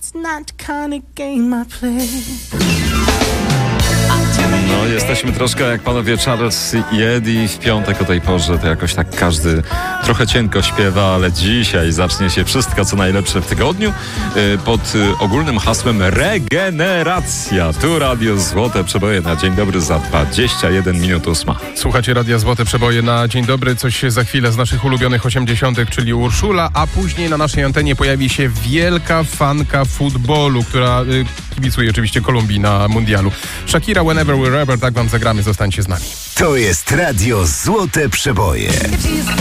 No, jesteśmy troszkę jak panowie Charles i Eddie w piątek o tej porze, to jakoś tak każdy trochę cienko śpiewa, ale dzisiaj zacznie się wszystko, co najlepsze w tygodniu pod ogólnym hasłem regeneracja. Tu Radio Złote Przeboje na dzień dobry za 21 minut 8. Słuchacie Radia Złote Przeboje na dzień dobry. Coś za chwilę z naszych ulubionych 80., czyli Urszula, a później na naszej antenie pojawi się wielka fanka futbolu, która kibicuje oczywiście Kolumbii na mundialu. Shakira, Whenever Wherever, tak wam zagramy, zostańcie z nami. To jest Radio Złote Przeboje.